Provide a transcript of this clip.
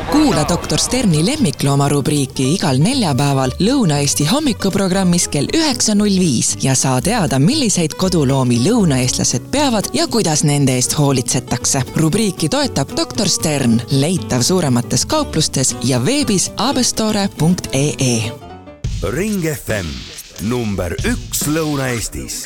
Kuula doktor Sterni lemmiklooma rubriiki igal neljapäeval Lõuna-Eesti hommikuprogrammis kell 9.05 ja saa teada, milliseid koduloomi lõunaeestlased peavad ja kuidas nende eest hoolitsetakse. Rubriiki toetab doktor Stern, leitav suuremates kauplustes ja veebis abestore.ee. Ring FM number 1 Lõuna-Eestis.